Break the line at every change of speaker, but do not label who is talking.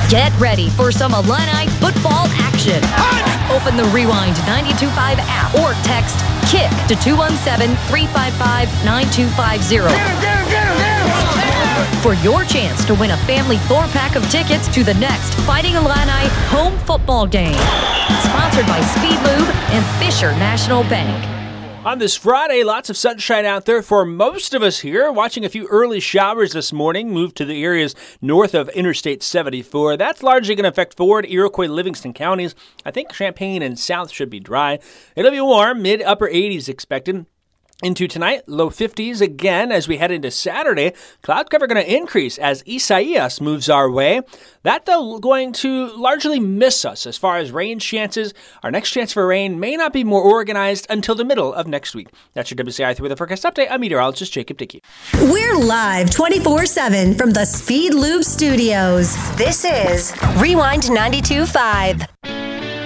Get ready for some Illini football action. Open the Rewind 92.5 app or text KICK to 217-355-9250 for your chance to win a family 4-pack of tickets to the next Fighting Illini home football game. Sponsored by Speed Lube and Fisher National Bank.
On this Friday, lots of sunshine out there for most of us here. Watching a few early showers this morning move to the areas north of Interstate 74. That's largely going to affect Ford, Iroquois, Livingston counties. I think Champaign and South should be dry. It'll be warm, mid-upper 80s expected. Into tonight, low 50s again as we head into Saturday. Cloud cover going to increase as Isaias moves our way. That, though, going to largely miss us as far as rain chances. Our next chance for rain may not be more organized until the middle of next week. That's your WCI3 Weather Forecast Update. I'm meteorologist Jacob Dickey.
We're live 24/7 from the Speed Lube Studios. This is Rewind 92.5.